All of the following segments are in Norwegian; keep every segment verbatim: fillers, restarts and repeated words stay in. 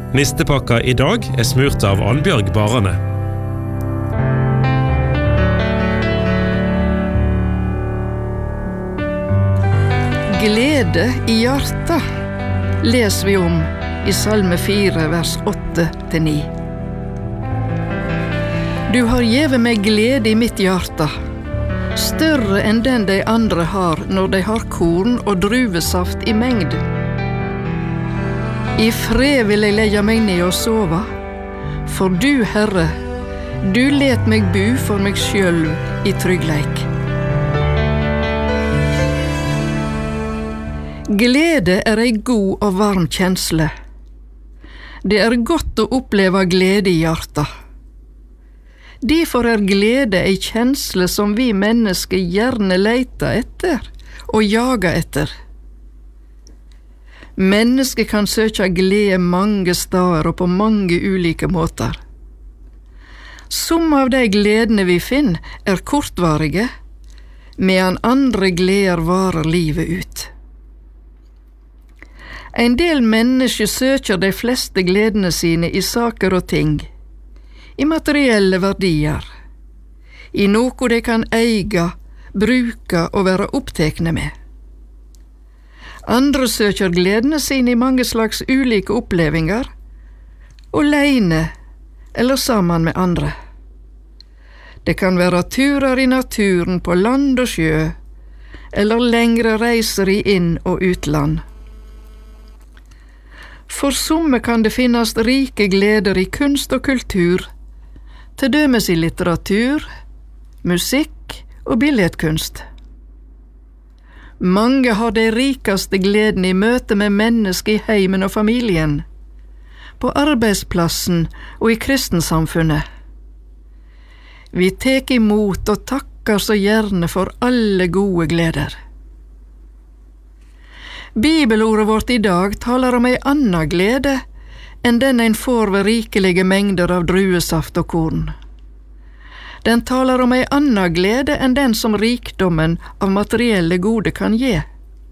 Nistepakka I dag er smurt av Annbjørg Barane. Glede I hjarta leser vi om I Salme fire, vers åtte til ni. Du har gjeve meg glede I mitt hjarta, større enn den de andre har når de har korn og druvesaft I mengd. I fred vil jeg legge meg ned og sova, for du, Herre, du let meg bu for meg sjølv I tryggleik. Glede er ei god og varm kjensle. Det er godt å oppleve glede I hjarta. Derfor er glede ei kjensle som vi mennesker gjerne leiter etter og jager etter. Mennesker kan søke glede mange steder og på mange ulike måter. Som av de gledene vi finner er kortvarige, medan andre gleder varer livet ut. En del mennesker søker de fleste gledene sine I saker og ting, I materielle verdier, I noe de kan eie, bruke og være opptekne med. Andre søker gledene sine I mange slags ulike opplevinger, alene eller sammen med andre. Det kan være turer I naturen på land og sjø, eller lengre reiser I inn- og utland. For somme kan det finnes rike gleder I kunst og kultur, til dømes I litteratur, musikk og billedkunst. Mange har de rikeste gleden I møte med mennesker I heimen og familien, på arbeidsplassen og I kristensamfunnet. Vi tek imot og takker så gjerne for alle gode gleder. Bibelordet vårt I dag taler om ei anna glede enn den en får ved rikelige mengder av druesaft og korn. Den taler om ei anna glede enn den som rikdommen av materielle gode kan gi.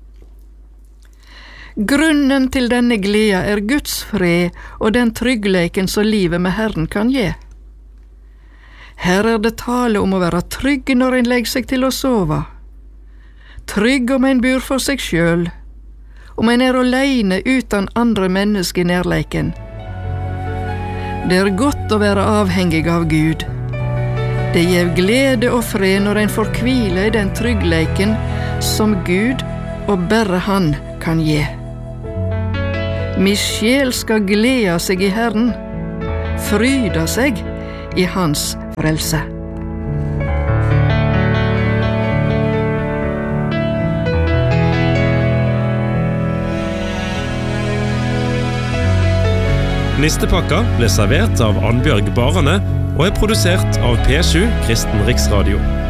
Grunnen til denne gleda er Guds fred og den tryggleiken som livet med Herren kan gi. Her er det tale om å være trygg når en legger seg til å sove, trygg om en bor for seg sjøl, om en er alene uten andre mennesker I nærleiken. Det er godt å være avhengig av Gud. Det gir glede og fred når en får hvile I den tryggleiken som Gud og bare Han kan gi. Min sjel skal glede seg I Herren, fryde seg I Hans frelse. Nistepakka ble servert av Annbjørg Barane og er produsert av P sju Kristen Riksradio.